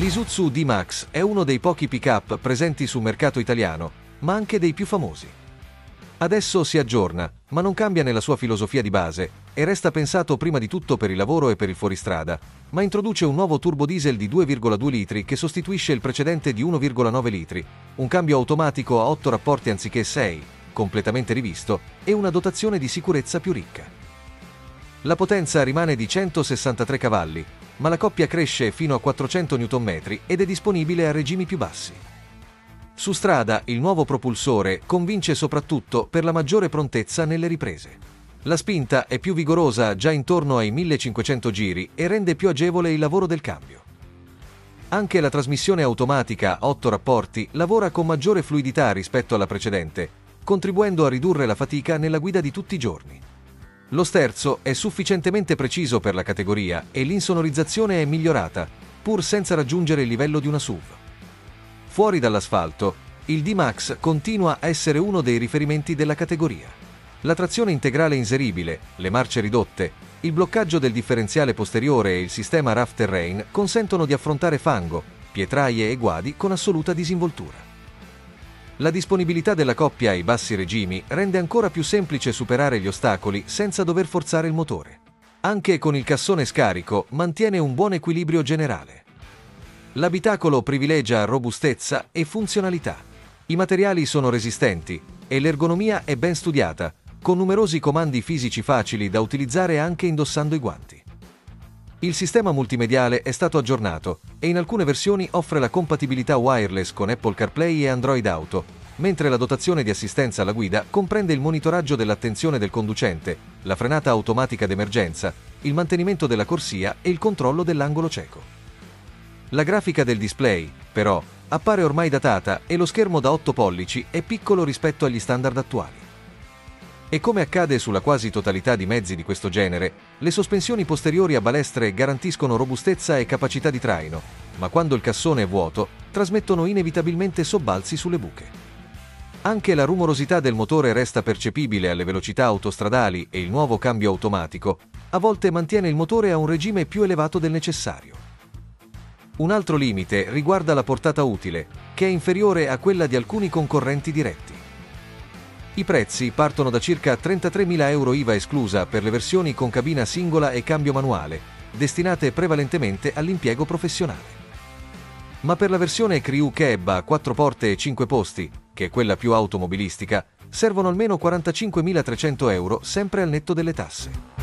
L'Isuzu D-Max è uno dei pochi pick-up presenti sul mercato italiano, ma anche dei più famosi. Adesso si aggiorna, ma non cambia nella sua filosofia di base e resta pensato prima di tutto per il lavoro e per il fuoristrada, ma introduce un nuovo turbo diesel di 2,2 litri che sostituisce il precedente di 1,9 litri, un cambio automatico a 8 rapporti anziché 6, completamente rivisto, e una dotazione di sicurezza più ricca. La potenza rimane di 163 cavalli, ma la coppia cresce fino a 400 Nm ed è disponibile a regimi più bassi. Su strada il nuovo propulsore convince soprattutto per la maggiore prontezza nelle riprese. La spinta è più vigorosa già intorno ai 1500 giri e rende più agevole il lavoro del cambio. Anche la trasmissione automatica a 8 rapporti lavora con maggiore fluidità rispetto alla precedente, contribuendo a ridurre la fatica nella guida di tutti i giorni. Lo sterzo è sufficientemente preciso per la categoria e l'insonorizzazione è migliorata, pur senza raggiungere il livello di una SUV. Fuori dall'asfalto, il D-Max continua a essere uno dei riferimenti della categoria. La trazione integrale inseribile, le marce ridotte, il bloccaggio del differenziale posteriore e il sistema RAV Terrain consentono di affrontare fango, pietraie e guadi con assoluta disinvoltura. La disponibilità della coppia ai bassi regimi rende ancora più semplice superare gli ostacoli senza dover forzare il motore. Anche con il cassone scarico mantiene un buon equilibrio generale. L'abitacolo privilegia robustezza e funzionalità. I materiali sono resistenti e l'ergonomia è ben studiata, con numerosi comandi fisici facili da utilizzare anche indossando i guanti. Il sistema multimediale è stato aggiornato e in alcune versioni offre la compatibilità wireless con Apple CarPlay e Android Auto, mentre la dotazione di assistenza alla guida comprende il monitoraggio dell'attenzione del conducente, la frenata automatica d'emergenza, il mantenimento della corsia e il controllo dell'angolo cieco. La grafica del display, però, appare ormai datata e lo schermo da 8 pollici è piccolo rispetto agli standard attuali. E come accade sulla quasi totalità di mezzi di questo genere, le sospensioni posteriori a balestre garantiscono robustezza e capacità di traino, ma quando il cassone è vuoto, trasmettono inevitabilmente sobbalzi sulle buche. Anche la rumorosità del motore resta percepibile alle velocità autostradali e il nuovo cambio automatico a volte mantiene il motore a un regime più elevato del necessario. Un altro limite riguarda la portata utile, che è inferiore a quella di alcuni concorrenti diretti. I prezzi partono da circa 33.000 euro IVA esclusa per le versioni con cabina singola e cambio manuale, destinate prevalentemente all'impiego professionale. Ma per la versione Crew Cab a 4 porte e 5 posti, che è quella più automobilistica, servono almeno 45.300 euro sempre al netto delle tasse.